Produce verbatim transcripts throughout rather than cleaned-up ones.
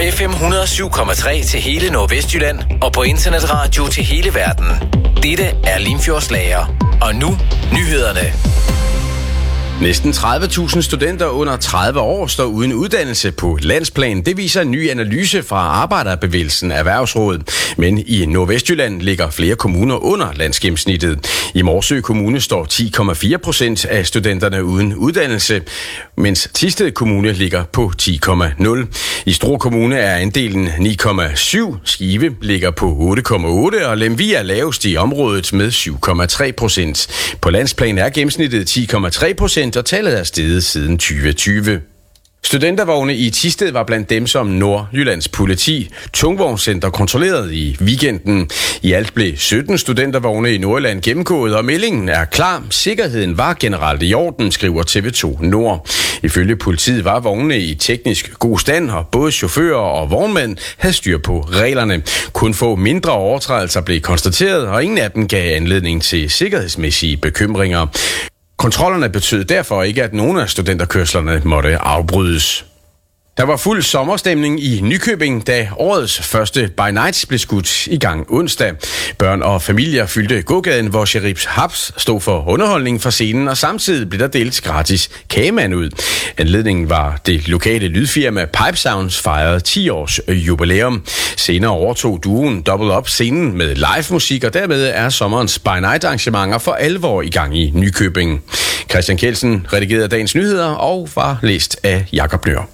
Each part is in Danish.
F M et hundrede og syv komma tre til hele Nordvestjylland og på internetradio til hele verden. Dette er Limfjordslager. Og nu nyhederne. Næsten tredive tusind studenter under tredive år står uden uddannelse på landsplan. Det viser en ny analyse fra Arbejderbevægelsen Erhvervsråd. Men i Nordvestjylland ligger flere kommuner under landsgennemsnittet. I Morsø Kommune står ti komma fire procent af studenterne uden uddannelse, mens Thisted Kommune ligger på ti komma nul. I Struer Kommune er andelen ni komma syv, Skive ligger på otte komma otte, og Lemvig er lavest i området med syv komma tre procent. På landsplan er gennemsnittet ti komma tre procent, og tallet er steget siden tyve tyve. Studentervogne i Thisted var blandt dem, som Nordjyllands politi tungvognscenter kontrollerede i weekenden. I alt blev sytten studentervogne i Nordjylland gennemgået, og meldingen er klar. Sikkerheden var generelt i orden, skriver T V to Nord. Ifølge politiet var vognene i teknisk god stand, og både chauffører og vognmænd havde styr på reglerne. Kun få mindre overtrædelser blev konstateret, og ingen af dem gav anledning til sikkerhedsmæssige bekymringer. Kontrollerne betød derfor ikke, at nogen af studenterkørslerne måtte afbrydes. Der var fuld sommerstemning i Nykøbing, da årets første By Nights blev skudt i gang onsdag. Børn og familier fyldte gågaden, hvor Sherif Habs stod for underholdning for scenen, og samtidig blev der delt gratis kagemand ud. Anledningen var det lokale lydfirma Pipe Sounds fejrede ti års jubilæum. Senere overtog duoen Double Up scenen med live musik, og dermed er sommerens By Night arrangementer for alvor i gang i Nykøbing. Christian Kjeldsen redigerede dagens nyheder og var læst af Jakob Nør.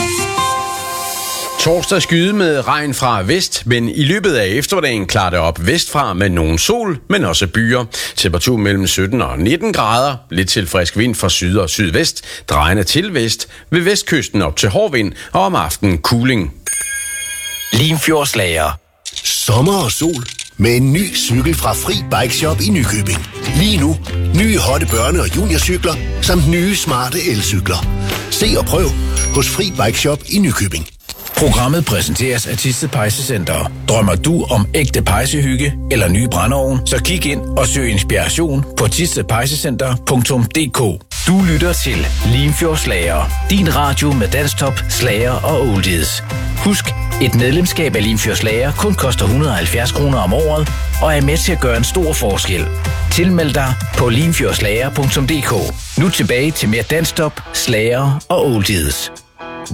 Torsdag skyde med regn fra vest, men i løbet af eftermiddagen klarer det op vestfra med nogen sol, men også byer. Temperatur mellem sytten og nitten grader, lidt til frisk vind fra syd og sydvest, drejende til vest, ved vestkysten op til hård vind og om aftenen kuling. Limfjordslager. Sommer og sol med en ny cykel fra Fri Bike Shop i Nykøbing. Lige nu, nye hotte børne- og juniorcykler, samt nye smarte elcykler. Se og prøv hos Fri Bike Shop i Nykøbing. Programmet præsenteres af Thisted Pejsecenter. Drømmer du om ægte pejsehygge eller ny brændeovn, så kig ind og søg inspiration på thisted pejsecenter punktum d k. Du lytter til Limfjordslager. Din radio med dansktop, slager og oldies. Husk, et medlemskab af Limfjordslager kun koster et hundrede og halvfjerds kroner om året og er med til at gøre en stor forskel. Tilmeld dig på limfjordslager punktum d k. Nu tilbage til mere dansktop, slager og oldies.